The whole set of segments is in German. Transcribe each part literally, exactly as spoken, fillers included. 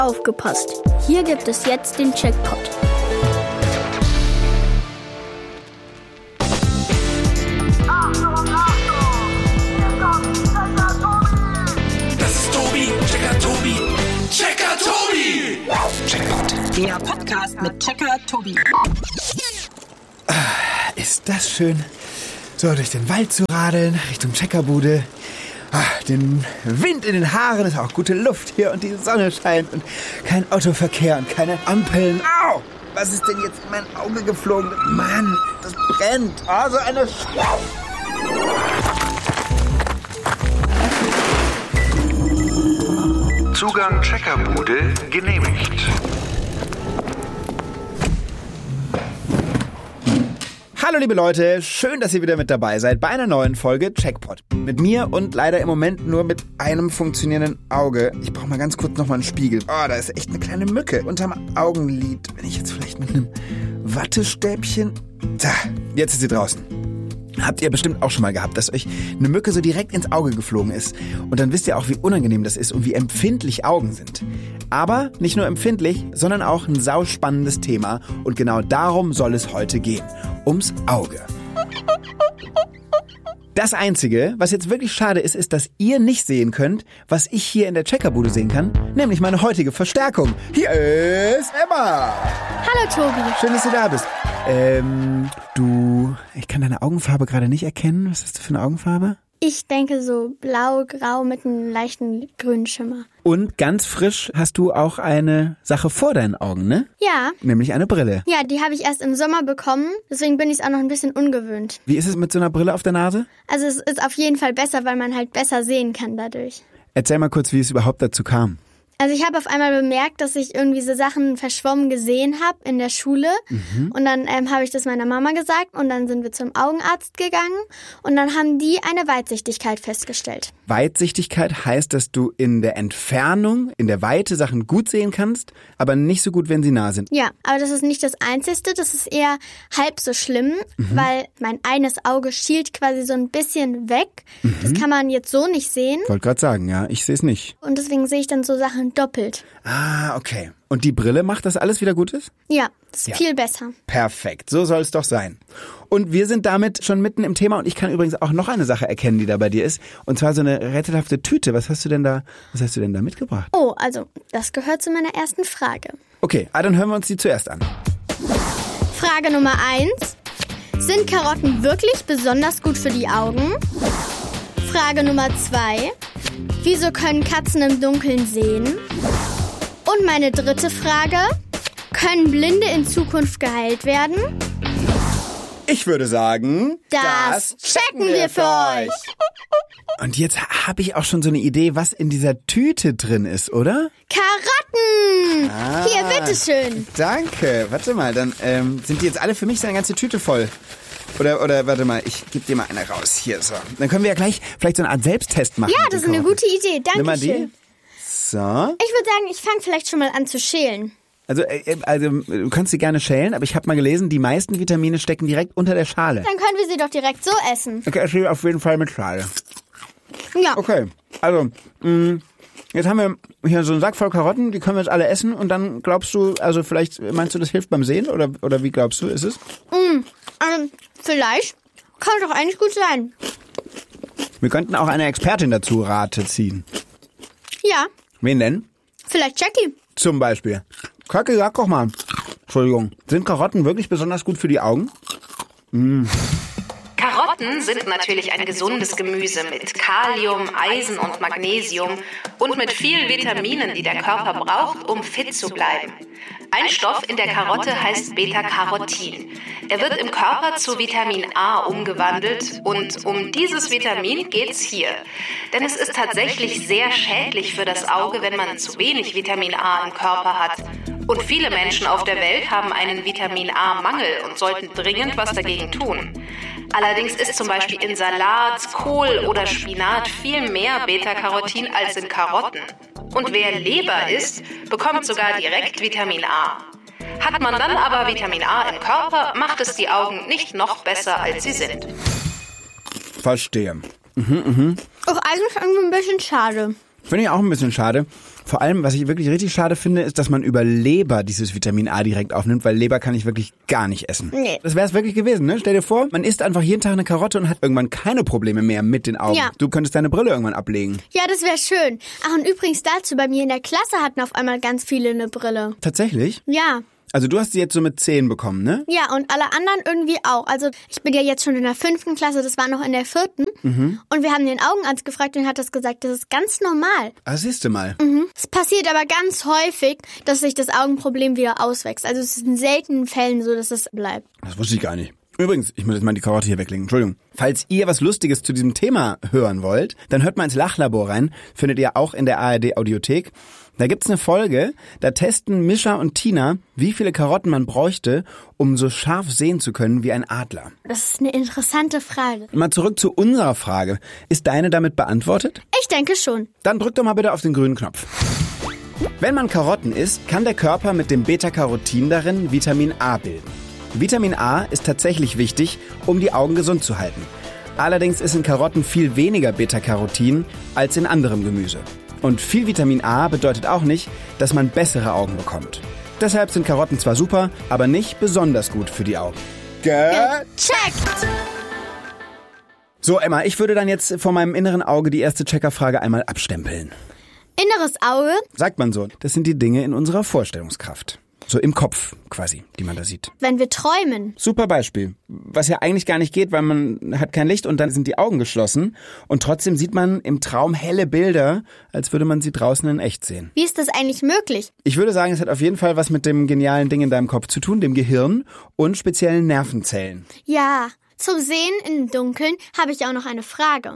Aufgepasst! Hier gibt es jetzt den Checkpot. Das ist Tobi, Checker Tobi, Checker Tobi! Checkpot, der Podcast mit Checker Tobi. Ah, ist das schön, so durch den Wald zu radeln, Richtung Checkerbude. Ah, den Wind in den Haaren, ist auch gute Luft hier und die Sonne scheint und kein Autoverkehr und keine Ampeln. Au! Was ist denn jetzt in mein Auge geflogen? Mann, das brennt. Ah, so eine Sch... Zugang Checkerbude genehmigt. Hallo liebe Leute, schön, dass ihr wieder mit dabei seid bei einer neuen Folge Checkpot. Mit mir und leider im Moment nur mit einem funktionierenden Auge. Ich brauche mal ganz kurz nochmal einen Spiegel. Oh, da ist echt eine kleine Mücke unterm Augenlid. Wenn ich jetzt vielleicht mit einem Wattestäbchen... Da, jetzt ist sie draußen. Habt ihr bestimmt auch schon mal gehabt, dass euch eine Mücke so direkt ins Auge geflogen ist. Und dann wisst ihr auch, wie unangenehm das ist und wie empfindlich Augen sind. Aber nicht nur empfindlich, sondern auch ein sauspannendes Thema. Und genau darum soll es heute gehen. Ums Auge. Das Einzige, was jetzt wirklich schade ist, ist, dass ihr nicht sehen könnt, was ich hier in der Checkerbude sehen kann, nämlich meine heutige Verstärkung. Hier ist Emma. Hallo Tobi. Schön, dass du da bist. Ähm, du, ich kann deine Augenfarbe gerade nicht erkennen. Was hast du für eine Augenfarbe? Ich denke so blau-grau mit einem leichten grünen Schimmer. Und ganz frisch hast du auch eine Sache vor deinen Augen, ne? Ja. Nämlich eine Brille. Ja, die habe ich erst im Sommer bekommen, deswegen bin ich auch noch ein bisschen ungewöhnt. Wie ist es mit so einer Brille auf der Nase? Also es ist auf jeden Fall besser, weil man halt besser sehen kann dadurch. Erzähl mal kurz, wie es überhaupt dazu kam. Also ich habe auf einmal bemerkt, dass ich irgendwie so Sachen verschwommen gesehen habe in der Schule. Mhm. Und dann ähm, habe ich das meiner Mama gesagt und dann sind wir zum Augenarzt gegangen und dann haben die eine Weitsichtigkeit festgestellt. Weitsichtigkeit heißt, dass du in der Entfernung, in der Weite Sachen gut sehen kannst, aber nicht so gut, wenn sie nah sind. Ja, aber das ist nicht das Einzige, das ist eher halb so schlimm, mhm. weil mein eines Auge schielt quasi so ein bisschen weg. Mhm. Das kann man jetzt so nicht sehen. Ich wollte gerade sagen, ja, ich sehe es nicht. Und deswegen sehe ich dann so Sachen doppelt. Ah, okay. Und die Brille macht, dass alles wieder gut ist? Ja, das ist ja viel besser. Perfekt, so soll es doch sein. Und wir sind damit schon mitten im Thema und ich kann übrigens auch noch eine Sache erkennen, die da bei dir ist. Und zwar so eine rätselhafte Tüte. Was hast du denn da, was hast du denn da mitgebracht? Oh, also das gehört zu meiner ersten Frage. Okay, ah, dann hören wir uns die zuerst an. Frage Nummer eins. Sind Karotten wirklich besonders gut für die Augen? Frage Nummer zwei. Wieso können Katzen im Dunkeln sehen? Und meine dritte Frage. Können Blinde in Zukunft geheilt werden? Ich würde sagen, das, das checken wir für euch. Und jetzt habe ich auch schon so eine Idee, was in dieser Tüte drin ist, oder? Karotten! Ah, hier, bitteschön. Danke. Warte mal, dann ähm, sind die jetzt alle für mich so eine ganze Tüte voll. Oder, oder warte mal, ich gebe dir mal eine raus. Hier, so. Dann können wir ja gleich vielleicht so eine Art Selbsttest machen. Ja, das ist eine gute Idee. Danke Nimm mal schön. Die. So. Ich würde sagen, ich fange vielleicht schon mal an zu schälen. Also, äh, also du kannst sie gerne schälen, aber ich habe mal gelesen, die meisten Vitamine stecken direkt unter der Schale. Dann können wir sie doch direkt so essen. Okay, ich auf jeden Fall mit Schale. Ja. Okay, also, mh, jetzt haben wir hier so einen Sack voll Karotten, die können wir jetzt alle essen und dann glaubst du, also vielleicht meinst du, das hilft beim Sehen oder, oder wie glaubst du, ist es? Mm, ähm, vielleicht. Kann doch eigentlich gut sein. Wir könnten auch eine Expertin dazu Rate ziehen. Ja. Wen denn? Vielleicht Jackie. Zum Beispiel. Kacke, sag doch mal. Entschuldigung. Sind Karotten wirklich besonders gut für die Augen? Mm. Karotten sind natürlich ein gesundes Gemüse mit Kalium, Eisen und Magnesium und mit vielen Vitaminen, die der Körper braucht, um fit zu bleiben. Ein Stoff in der Karotte heißt Beta-Carotin. Er wird im Körper zu Vitamin A umgewandelt und um dieses Vitamin geht's hier. Denn es ist tatsächlich sehr schädlich für das Auge, wenn man zu wenig Vitamin A im Körper hat. Und viele Menschen auf der Welt haben einen Vitamin A-Mangel und sollten dringend was dagegen tun. Allerdings ist zum Beispiel in Salat, Kohl oder Spinat viel mehr Beta-Carotin als in Karotten. Und wer Leber isst, bekommt sogar direkt Vitamin A. Hat man dann aber Vitamin A im Körper, macht es die Augen nicht noch besser, als sie sind. Verstehe. Mhm, mhm. Auch eigentlich irgendwie ein bisschen schade. Finde ich auch ein bisschen schade. Vor allem, was ich wirklich richtig schade finde, ist, dass man über Leber dieses Vitamin A direkt aufnimmt, weil Leber kann ich wirklich gar nicht essen. Nee. Das wäre es wirklich gewesen, ne? Stell dir vor, man isst einfach jeden Tag eine Karotte und hat irgendwann keine Probleme mehr mit den Augen. Ja. Du könntest deine Brille irgendwann ablegen. Ja, das wäre schön. Ach, und übrigens dazu, bei mir in der Klasse hatten auf einmal ganz viele eine Brille. Tatsächlich? Ja. Also du hast sie jetzt so mit zehn bekommen, ne? Ja, und alle anderen irgendwie auch. Also ich bin ja jetzt schon in der fünften Klasse, das war noch in der vierten. Mhm. Und wir haben den Augenarzt gefragt und er hat das gesagt, das ist ganz normal. Ah, siehst du mal. Mhm. Es passiert aber ganz häufig, dass sich das Augenproblem wieder auswächst. Also es ist in seltenen Fällen so, dass es bleibt. Das wusste ich gar nicht. Übrigens, ich muss jetzt mal die Karotte hier weglegen, Entschuldigung. Falls ihr was Lustiges zu diesem Thema hören wollt, dann hört mal ins Lachlabor rein, findet ihr auch in der A R D Audiothek. Da gibt's eine Folge, da testen Mischa und Tina, wie viele Karotten man bräuchte, um so scharf sehen zu können wie ein Adler. Das ist eine interessante Frage. Mal zurück zu unserer Frage. Ist deine damit beantwortet? Ich denke schon. Dann drück doch mal bitte auf den grünen Knopf. Wenn man Karotten isst, kann der Körper mit dem Beta-Carotin darin Vitamin A bilden. Vitamin A ist tatsächlich wichtig, um die Augen gesund zu halten. Allerdings ist in Karotten viel weniger Beta-Carotin als in anderem Gemüse. Und viel Vitamin A bedeutet auch nicht, dass man bessere Augen bekommt. Deshalb sind Karotten zwar super, aber nicht besonders gut für die Augen. Gecheckt! So, Emma, ich würde dann jetzt vor meinem inneren Auge die erste Checkerfrage einmal abstempeln. Inneres Auge? Sagt man so. Das sind die Dinge in unserer Vorstellungskraft. So im Kopf quasi, die man da sieht. Wenn wir träumen. Super Beispiel. Was ja eigentlich gar nicht geht, weil man hat kein Licht und dann sind die Augen geschlossen. Und trotzdem sieht man im Traum helle Bilder, als würde man sie draußen in echt sehen. Wie ist das eigentlich möglich? Ich würde sagen, es hat auf jeden Fall was mit dem genialen Ding in deinem Kopf zu tun, dem Gehirn und speziellen Nervenzellen. Ja, zum Sehen im Dunkeln habe ich auch noch eine Frage.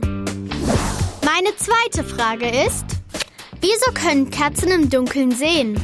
Meine zweite Frage ist, wieso können Katzen im Dunkeln sehen?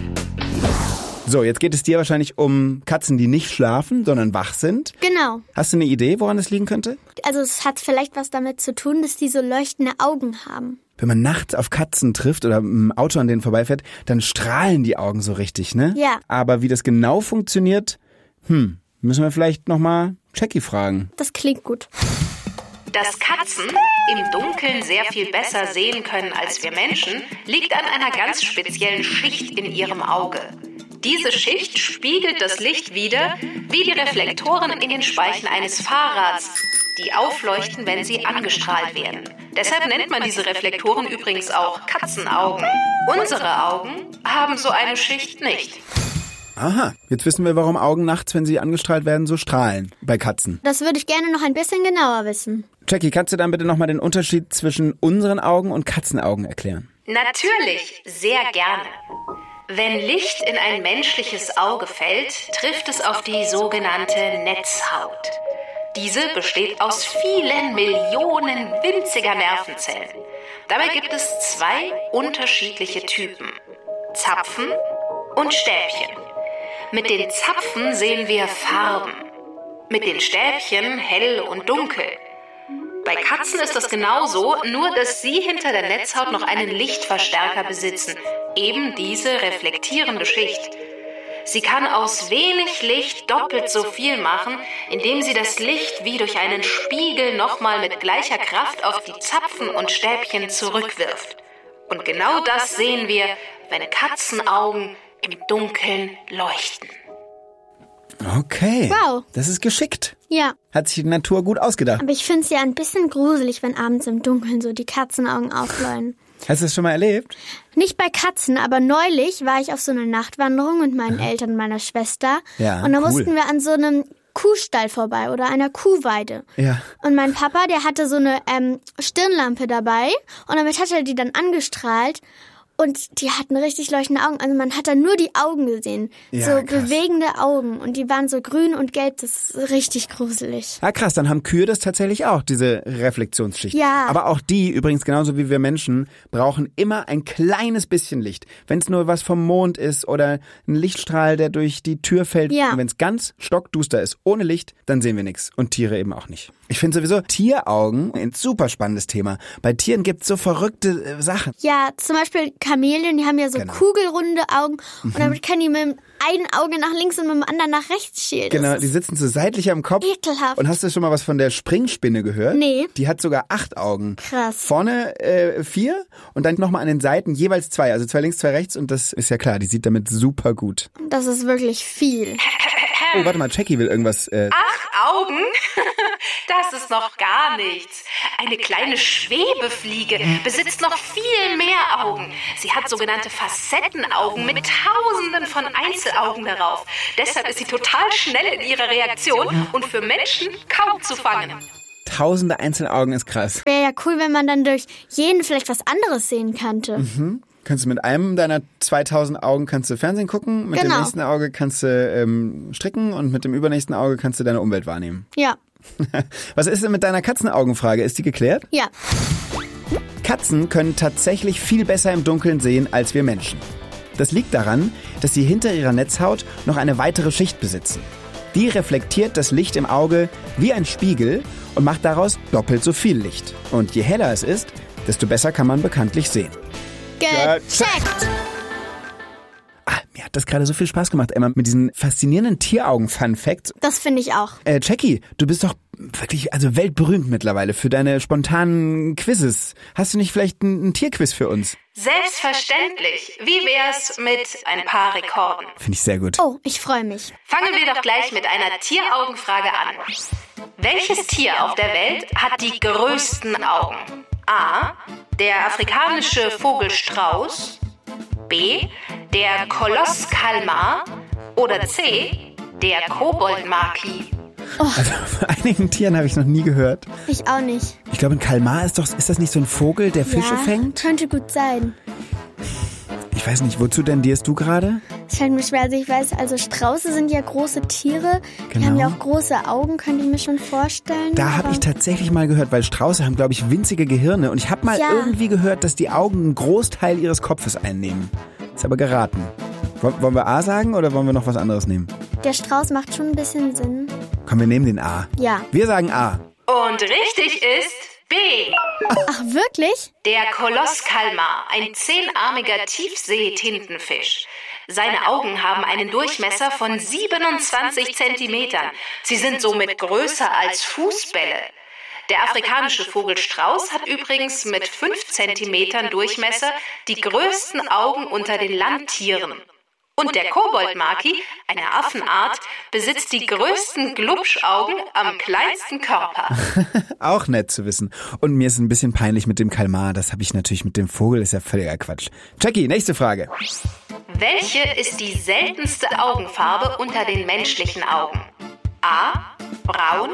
So, jetzt geht es dir wahrscheinlich um Katzen, die nicht schlafen, sondern wach sind. Genau. Hast du eine Idee, woran das liegen könnte? Also es hat vielleicht was damit zu tun, dass die so leuchtende Augen haben. Wenn man nachts auf Katzen trifft oder im Auto an denen vorbeifährt, dann strahlen die Augen so richtig, ne? Ja. Aber wie das genau funktioniert, hm, müssen wir vielleicht nochmal Jackie fragen. Das klingt gut. Dass Katzen im Dunkeln sehr viel besser sehen können als wir Menschen, liegt an einer ganz speziellen Schicht in ihrem Auge. Diese Schicht spiegelt das Licht wider, wie die Reflektoren in den Speichen eines Fahrrads, die aufleuchten, wenn sie angestrahlt werden. Deshalb nennt man diese Reflektoren übrigens auch Katzenaugen. Unsere Augen haben so eine Schicht nicht. Aha, jetzt wissen wir, warum Augen nachts, wenn sie angestrahlt werden, so strahlen bei Katzen. Das würde ich gerne noch ein bisschen genauer wissen. Jackie, kannst du dann bitte nochmal den Unterschied zwischen unseren Augen und Katzenaugen erklären? Natürlich, sehr gerne. Wenn Licht in ein menschliches Auge fällt, trifft es auf die sogenannte Netzhaut. Diese besteht aus vielen Millionen winziger Nervenzellen. Dabei gibt es zwei unterschiedliche Typen: Zapfen und Stäbchen. Mit den Zapfen sehen wir Farben, mit den Stäbchen hell und dunkel. Bei Katzen ist das genauso, nur dass sie hinter der Netzhaut noch einen Lichtverstärker besitzen, eben diese reflektierende Schicht. Sie kann aus wenig Licht doppelt so viel machen, indem sie das Licht wie durch einen Spiegel nochmal mit gleicher Kraft auf die Zapfen und Stäbchen zurückwirft. Und genau das sehen wir, wenn Katzenaugen im Dunkeln leuchten. Okay. Wow. Das ist geschickt. Ja, Hat sich die Natur gut ausgedacht. aber ich finde es ja ein bisschen gruselig, wenn abends im Dunkeln so die Katzenaugen aufleuchten. Hast du das schon mal erlebt? Nicht bei Katzen, aber neulich war ich auf so einer Nachtwanderung mit meinen Eltern und meiner Schwester. Ja, und da cool. mussten wir an so einem Kuhstall vorbei oder einer Kuhweide. Ja. Und mein Papa, der hatte so eine ähm, Stirnlampe dabei und damit hat er die dann angestrahlt. Und die hatten richtig leuchtende Augen. Also man hat da nur die Augen gesehen. Ja, so krass. bewegende Augen. Und die waren so grün und gelb. Das ist richtig gruselig. Ah, krass, dann haben Kühe das tatsächlich auch, diese Reflexionsschicht. Ja. Aber auch die, übrigens genauso wie wir Menschen, brauchen immer ein kleines bisschen Licht. Wenn es nur was vom Mond ist oder ein Lichtstrahl, der durch die Tür fällt. Ja. Und wenn es ganz stockduster ist, ohne Licht, dann sehen wir nichts. Und Tiere eben auch nicht. Ich finde sowieso Tieraugen ein super spannendes Thema. Bei Tieren gibt's so verrückte äh, Sachen. Ja, zum Beispiel Chamäleon, die haben ja so Genau. kugelrunde Augen und Mhm. damit können die mit dem einen Auge nach links und mit dem anderen nach rechts schielen. Das Genau, ist die sitzen so seitlich am Kopf. ekelhaft. Und hast du schon mal was von der Springspinne gehört? Nee. Die hat sogar acht Augen. Krass. Vorne äh, vier und dann nochmal an den Seiten jeweils zwei. Also zwei links, zwei rechts und das ist ja klar, die sieht damit super gut. Das ist wirklich viel. Oh, warte mal, Jackie will irgendwas... Äh, Ach, Augen? Das ist noch gar nichts. Eine kleine Schwebefliege besitzt noch viel mehr Augen. Sie hat sogenannte Facettenaugen mit Tausenden von Einzelaugen darauf. Deshalb ist sie total schnell in ihrer Reaktion und für Menschen kaum zu fangen. Tausende einzelne Augen ist krass. Wäre ja cool, wenn man dann durch jeden vielleicht was anderes sehen könnte. Mhm. Kannst du mit einem deiner zweitausend Augen kannst du Fernsehen gucken, mit Genau. dem nächsten Auge kannst du ähm, stricken und mit dem übernächsten Auge kannst du deine Umwelt wahrnehmen. Ja. Was ist denn mit deiner Katzenaugenfrage? Ist die geklärt? Ja. Katzen können tatsächlich viel besser im Dunkeln sehen als wir Menschen. Das liegt daran, dass sie hinter ihrer Netzhaut noch eine weitere Schicht besitzen. Die reflektiert das Licht im Auge wie ein Spiegel und macht daraus doppelt so viel Licht. Und je heller es ist, desto besser kann man bekanntlich sehen. Gecheckt. Ah, mir hat das gerade so viel Spaß gemacht, Emma, mit diesen faszinierenden Tieraugen-Fun-Facts. Das finde ich auch. Äh, Jackie, du bist doch wirklich also weltberühmt mittlerweile für deine spontanen Quizzes. Hast du nicht vielleicht ein, ein Tierquiz für uns? Selbstverständlich. Wie wär's mit ein paar Rekorden? Finde ich sehr gut. Oh, ich freue mich. Fangen wir doch gleich mit einer Tieraugenfrage an. Welches Tier auf der Welt hat die größten Augen? A. Der afrikanische Vogel Strauß. B. Der Koloss Kalmar. Oder C. Der Koboldmaki. Also von einigen Tieren habe ich noch nie gehört. Ich auch nicht. Ich glaube, ein Kalmar ist doch, ist das nicht so ein Vogel, der Fische ja, fängt? könnte gut sein. Ich weiß nicht, wozu tendierst du gerade? Es fällt mir schwer, also ich weiß, also Strauße sind ja große Tiere. Die Genau. haben ja auch große Augen, könnte ich mir schon vorstellen. Da habe aber- ich tatsächlich mal gehört, weil Strauße haben, glaube ich, winzige Gehirne. Und ich habe mal Ja. irgendwie gehört, dass die Augen einen Großteil ihres Kopfes einnehmen. Ist aber geraten. Woll- Wollen wir A sagen oder wollen wir noch was anderes nehmen? Der Strauß macht schon ein bisschen Sinn. Komm, wir nehmen den A. Ja. Wir sagen A. Und richtig ist B. Ach, wirklich? Der Koloss Kalmar, ein zehnarmiger Tiefsee-Tintenfisch. Seine Augen haben einen Durchmesser von siebenundzwanzig Zentimetern. Sie sind somit größer als Fußbälle. Der afrikanische Vogel Strauß hat übrigens mit fünf Zentimetern Durchmesser die größten Augen unter den Landtieren. Und der Koboldmaki, eine Affenart, besitzt die größten Glubschaugen am kleinsten Körper. Auch nett zu wissen. Und mir ist ein bisschen peinlich mit dem Kalmar. Das habe ich natürlich mit dem Vogel. Ist ja völliger Quatsch. Jackie, nächste Frage. Welche ist die seltenste Augenfarbe unter den menschlichen Augen? A. Braun,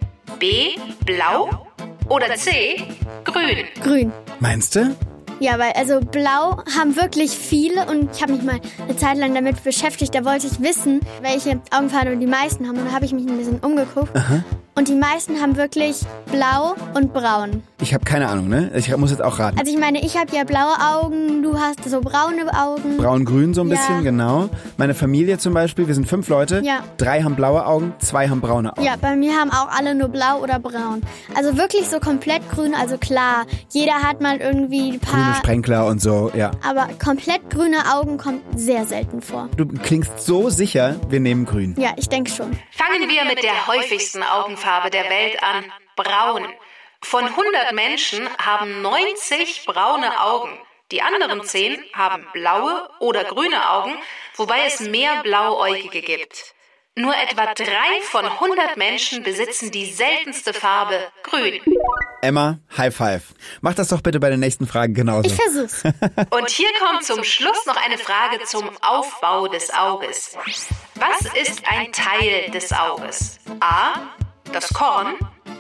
B. Blau oder C. Grün? Grün. Meinst du? Ja, weil also blau haben wirklich viele und ich habe mich mal eine Zeit lang damit beschäftigt. Da wollte ich wissen, welche Augenfarbe die meisten haben. Und da habe ich mich ein bisschen umgeguckt. Aha. Und die meisten haben wirklich blau und braun. Ich habe keine Ahnung, ne? Ich muss jetzt auch raten. Also ich meine, ich habe ja blaue Augen, du hast so braune Augen. Braun-grün so ein Ja. bisschen, genau. Meine Familie zum Beispiel, wir sind fünf Leute. Ja. Drei haben blaue Augen, zwei haben braune Augen. Ja, bei mir haben auch alle nur blau oder braun. Also wirklich so komplett grün, also klar. Jeder hat mal irgendwie ein Grüne paar... Sprenkler und so, ja. Aber komplett grüne Augen kommt sehr selten vor. Du klingst so sicher, wir nehmen grün. Ja, ich denke schon. Fangen wir mit der häufigsten Augenfarbe der Welt an. Braun. Von hundert Menschen haben neunzig braune Augen. Die anderen zehn haben blaue oder grüne Augen, wobei es mehr Blauäugige gibt. Nur etwa drei von hundert Menschen besitzen die seltenste Farbe grün. Emma, High Five. Mach das doch bitte bei den nächsten Fragen genauso. Ich versuch's. Und hier kommt zum Schluss noch eine Frage zum Aufbau des Auges. Was ist ein Teil des Auges? A. Das Korn.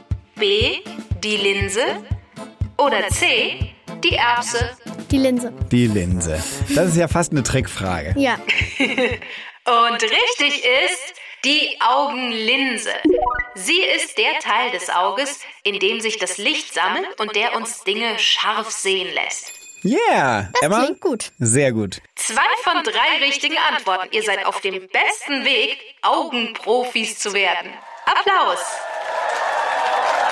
B. Die Linse. Oder C. Die Erbse. Die Linse. Die Linse. Das ist ja fast eine Trickfrage. Ja. Und richtig ist die Augenlinse. Sie ist der Teil des Auges, in dem sich das Licht sammelt und der uns Dinge scharf sehen lässt. Yeah, Das Emma. klingt gut. Sehr gut. Zwei von drei richtigen Antworten. Ihr seid auf dem besten Weg, Augenprofis zu werden. Applaus!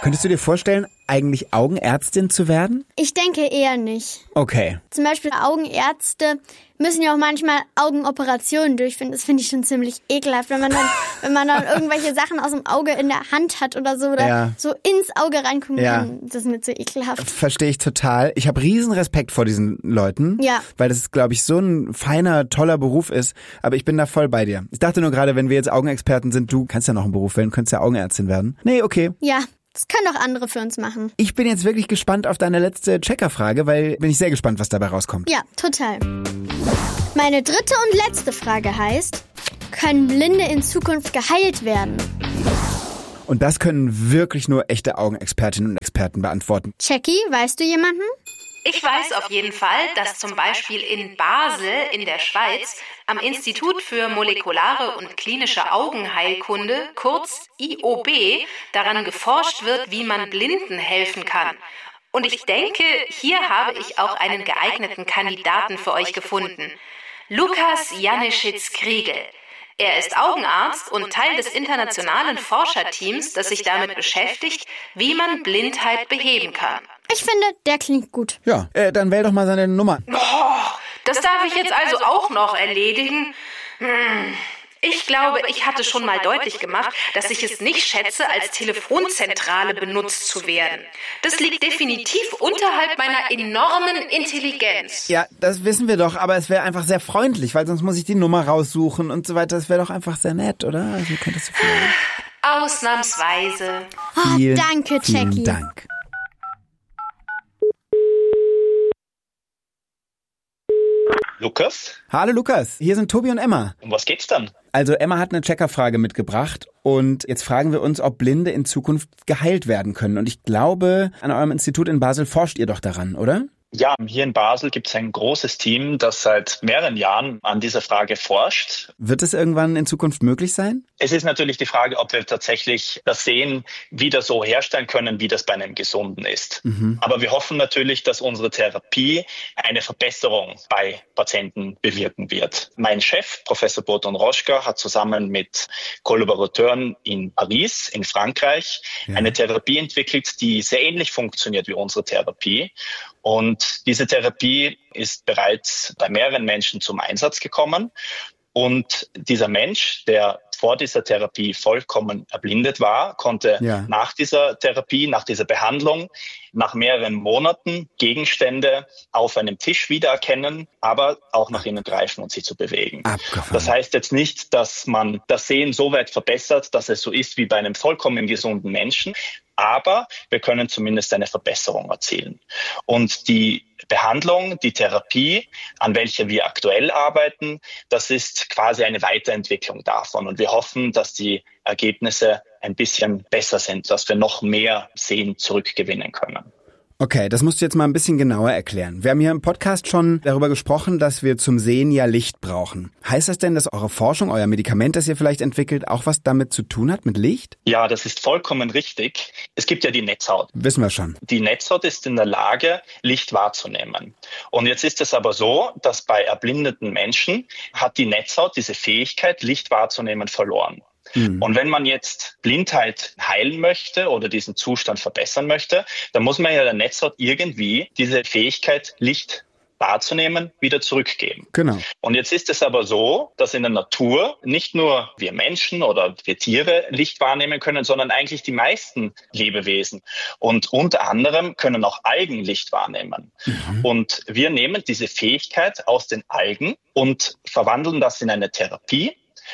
Könntest du dir vorstellen, eigentlich Augenärztin zu werden? Ich denke eher nicht. Okay. Zum Beispiel Augenärzte müssen ja auch manchmal Augenoperationen durchführen. Das finde ich schon ziemlich ekelhaft, wenn man dann, wenn man dann irgendwelche Sachen aus dem Auge in der Hand hat oder so oder Ja. so ins Auge reingucken Ja. kann. Das ist mir zu ekelhaft. Verstehe ich total. Ich habe riesen Respekt vor diesen Leuten, Ja. weil das, glaube ich, so ein feiner, toller Beruf ist. Aber ich bin da voll bei dir. Ich dachte nur gerade, wenn wir jetzt Augenexperten sind, du kannst ja noch einen Beruf wählen, könntest ja Augenärztin werden. Nee, okay. Ja, das können auch andere für uns machen. Ich bin jetzt wirklich gespannt auf deine letzte Checkerfrage, weil bin ich sehr gespannt, was dabei rauskommt. Ja, total. Meine dritte und letzte Frage heißt, können Blinde in Zukunft geheilt werden? Und das können wirklich nur echte Augenexpertinnen und Experten beantworten. Jackie, weißt du jemanden? Ich weiß auf jeden Fall, dass zum Beispiel in Basel in der Schweiz am Institut für molekulare und klinische Augenheilkunde, kurz I O B, daran geforscht wird, wie man Blinden helfen kann. Und ich denke, hier habe ich auch einen geeigneten Kandidaten für euch gefunden. Lukas Janeschitz-Kriegel. Er ist Augenarzt und Teil des internationalen Forscherteams, das sich damit beschäftigt, wie man Blindheit beheben kann. Ich finde, der klingt gut. Ja, äh, dann wähl doch mal seine Nummer. Oh, das darf ich jetzt also auch noch erledigen? Hm. Ich glaube, ich hatte schon mal deutlich gemacht, dass ich es nicht schätze, als Telefonzentrale benutzt zu werden. Das liegt definitiv unterhalb meiner enormen Intelligenz. Ja, das wissen wir doch, aber es wäre einfach sehr freundlich, weil sonst muss ich die Nummer raussuchen und so weiter. Das wäre doch einfach sehr nett, oder? Also könntest du vielleicht... Ausnahmsweise. Oh, Vielen, danke, vielen Jackie. Dank. Lukas, Hallo Lukas, hier sind Tobi und Emma. um was geht's dann? Also Emma hat eine Checkerfrage mitgebracht und jetzt fragen wir uns, ob Blinde in Zukunft geheilt werden können. Und ich glaube, an eurem Institut in Basel forscht ihr doch daran, oder? Ja, hier in Basel gibt es ein großes Team, das seit mehreren Jahren an dieser Frage forscht. Wird es irgendwann in Zukunft möglich sein? Es ist natürlich die Frage, ob wir tatsächlich das Sehen wieder so herstellen können, wie das bei einem Gesunden ist. Mhm. Aber wir hoffen natürlich, dass unsere Therapie eine Verbesserung bei Patienten bewirken wird. Mein Chef, Professor Boton Roschka, hat zusammen mit Kollaborateuren in Paris, in Frankreich, ja. eine Therapie entwickelt, die sehr ähnlich funktioniert wie unsere Therapie. Und diese Therapie ist bereits bei mehreren Menschen zum Einsatz gekommen. Und dieser Mensch, der vor dieser Therapie vollkommen erblindet war, konnte ja. nach dieser Therapie, nach dieser Behandlung, nach mehreren Monaten Gegenstände auf einem Tisch wiedererkennen, aber auch nach innen greifen und sich zu bewegen. Abgefahren. Das heißt jetzt nicht, dass man das Sehen so weit verbessert, dass es so ist wie bei einem vollkommen gesunden Menschen, aber wir können zumindest eine Verbesserung erzielen. Und die Behandlung, die Therapie, an welcher wir aktuell arbeiten, das ist quasi eine Weiterentwicklung davon. Und wir hoffen, dass die Ergebnisse ein bisschen besser sind, dass wir noch mehr Sehen zurückgewinnen können. Okay, das musst du jetzt mal ein bisschen genauer erklären. Wir haben hier im Podcast schon darüber gesprochen, dass wir zum Sehen ja Licht brauchen. Heißt das denn, dass eure Forschung, euer Medikament, das ihr vielleicht entwickelt, auch was damit zu tun hat, mit Licht? Ja, das ist vollkommen richtig. Es gibt ja die Netzhaut. Wissen wir schon. Die Netzhaut ist in der Lage, Licht wahrzunehmen. Und jetzt ist es aber so, dass bei erblindeten Menschen hat die Netzhaut diese Fähigkeit, Licht wahrzunehmen, verloren. Mhm. Und wenn man jetzt Blindheit heilen möchte oder diesen Zustand verbessern möchte, dann muss man ja der Netzhaut irgendwie diese Fähigkeit, Licht wahrzunehmen, wieder zurückgeben. Genau. Und jetzt ist es aber so, dass in der Natur nicht nur wir Menschen oder wir Tiere Licht wahrnehmen können, sondern eigentlich die meisten Lebewesen. Und unter anderem können auch Algen Licht wahrnehmen. Mhm. Und wir nehmen diese Fähigkeit aus den Algen und verwandeln das in eine Therapie.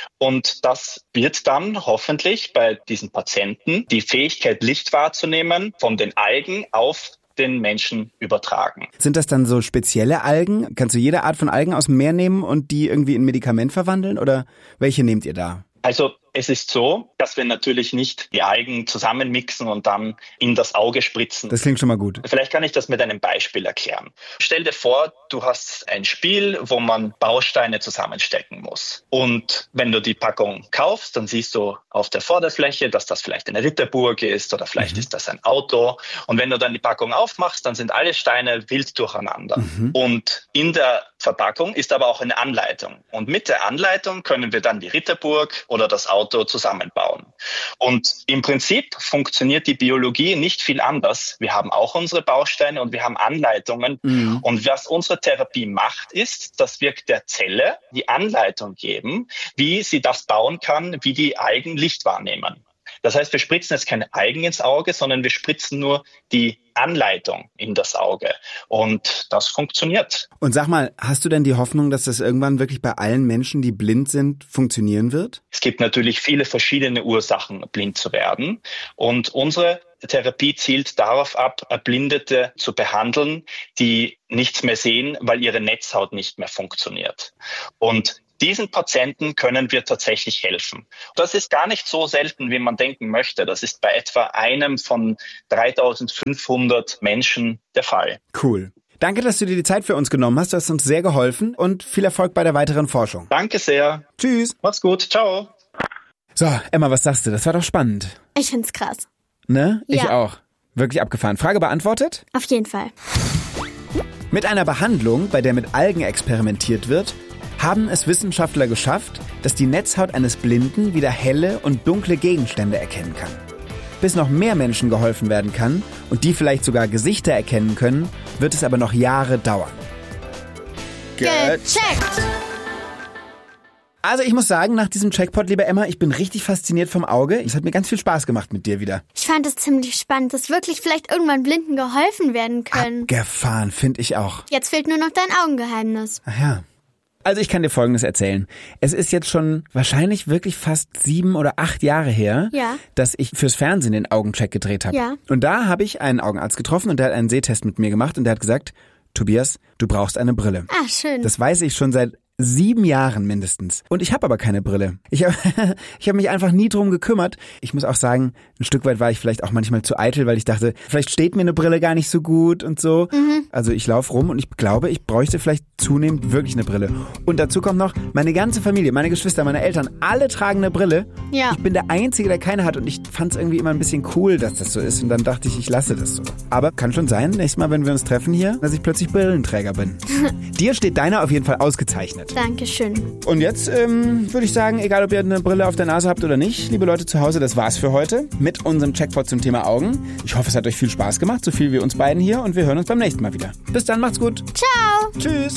Und das wird dann hoffentlich bei diesen Patienten die Fähigkeit, Licht wahrzunehmen, von den Algen auf den Menschen übertragen. Sind das dann so spezielle Algen? Kannst du jede Art von Algen aus dem Meer nehmen und die irgendwie in Medikament verwandeln? Oder welche nehmt ihr da? Also es ist so, dass wir natürlich nicht die Algen zusammenmixen und dann in das Auge spritzen. Das klingt schon mal gut. Vielleicht kann ich das mit einem Beispiel erklären. Stell dir vor, du hast ein Spiel, wo man Bausteine zusammenstecken muss. Und wenn du die Packung kaufst, dann siehst du auf der Vorderfläche, dass das vielleicht eine Ritterburg ist oder vielleicht mhm. ist das ein Auto. Und wenn du dann die Packung aufmachst, dann sind alle Steine wild durcheinander. Mhm. Und in der Verpackung ist aber auch eine Anleitung. Und mit der Anleitung können wir dann die Ritterburg oder das Auto zusammenbauen. Und im Prinzip funktioniert die Biologie nicht viel anders. Wir haben auch unsere Bausteine und wir haben Anleitungen. Mhm. Und was unsere Therapie macht, ist, dass wir der Zelle die Anleitung geben, wie sie das bauen kann, wie die Algen Licht wahrnehmen. Das heißt, wir spritzen jetzt keine Algen ins Auge, sondern wir spritzen nur die Anleitung in das Auge. Und das funktioniert. Und sag mal, hast du denn die Hoffnung, dass das irgendwann wirklich bei allen Menschen, die blind sind, funktionieren wird? Es gibt natürlich viele verschiedene Ursachen, blind zu werden. Und unsere Therapie zielt darauf ab, Erblindete zu behandeln, die nichts mehr sehen, weil ihre Netzhaut nicht mehr funktioniert. Und diesen Patienten können wir tatsächlich helfen. Das ist gar nicht so selten, wie man denken möchte. Das ist bei etwa einem von dreitausendfünfhundert Menschen der Fall. Cool. Danke, dass du dir die Zeit für uns genommen hast. Du hast uns sehr geholfen und viel Erfolg bei der weiteren Forschung. Danke sehr. Tschüss. Mach's gut. Ciao. So, Emma, was sagst du? Das war doch spannend. Ich find's krass. Ne? Ja. Ich auch. Wirklich abgefahren. Frage beantwortet? Auf jeden Fall. Mit einer Behandlung, bei der mit Algen experimentiert wird, haben es Wissenschaftler geschafft, dass die Netzhaut eines Blinden wieder helle und dunkle Gegenstände erkennen kann. Bis noch mehr Menschen geholfen werden kann und die vielleicht sogar Gesichter erkennen können, wird es aber noch Jahre dauern. Gecheckt! Also ich muss sagen, nach diesem Checkpot, liebe Emma, ich bin richtig fasziniert vom Auge. Es hat mir ganz viel Spaß gemacht mit dir wieder. Ich fand es ziemlich spannend, dass wirklich vielleicht irgendwann Blinden geholfen werden können. Abgefahren, finde ich auch. Jetzt fehlt nur noch dein Augengeheimnis. Ach ja. Also ich kann dir Folgendes erzählen. Es ist jetzt schon wahrscheinlich wirklich fast sieben oder acht Jahre her, ja. dass ich fürs Fernsehen den Augencheck gedreht habe. Ja. Und da habe ich einen Augenarzt getroffen und der hat einen Sehtest mit mir gemacht und der hat gesagt, Tobias, du brauchst eine Brille. Ah, schön. Das weiß ich schon seit sieben Jahren mindestens. Und ich habe aber keine Brille. Ich habe ich hab mich einfach nie drum gekümmert. Ich muss auch sagen, ein Stück weit war ich vielleicht auch manchmal zu eitel, weil ich dachte, vielleicht steht mir eine Brille gar nicht so gut und so. Mhm. Also ich laufe rum und ich glaube, ich bräuchte vielleicht zunehmend wirklich eine Brille. Und dazu kommt noch, meine ganze Familie, meine Geschwister, meine Eltern, alle tragen eine Brille. Ja. Ich bin der Einzige, der keine hat und ich fand es irgendwie immer ein bisschen cool, dass das so ist. Und dann dachte ich, ich lasse das so. Aber kann schon sein, nächstes Mal, wenn wir uns treffen hier, dass ich plötzlich Brillenträger bin. Dir steht deiner auf jeden Fall ausgezeichnet. Dankeschön. Und jetzt ähm, würde ich sagen, egal ob ihr eine Brille auf der Nase habt oder nicht, liebe Leute zu Hause, das war's für heute mit unserem Checkpot zum Thema Augen. Ich hoffe, es hat euch viel Spaß gemacht, so viel wie uns beiden hier und wir hören uns beim nächsten Mal wieder. Bis dann, macht's gut. Ciao. Tschüss.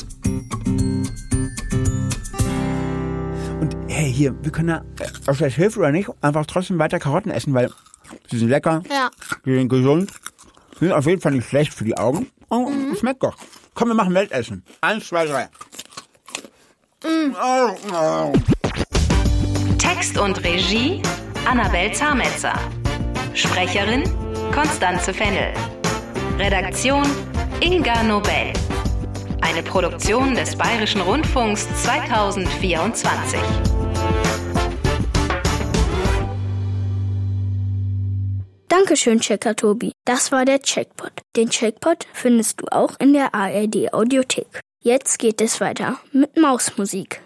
Und hey, hier, wir können ja, ob das hilft oder nicht, einfach trotzdem weiter Karotten essen, weil sie sind lecker, ja. Die sind gesund, sind auf jeden Fall nicht schlecht für die Augen. Oh, mhm. Schmeckt doch. Komm, wir machen Weltessen. Eins, zwei, drei. Text und Regie Annabel Zametzer. Sprecherin Konstanze Fennel. Redaktion Inga Nobel. Eine Produktion des Bayerischen Rundfunks zweitausendvierundzwanzig. Dankeschön, Checker Tobi. Das war der Checkpot. Den Checkpot findest du auch in der A R D Audiothek. Jetzt geht es weiter mit Mausmusik.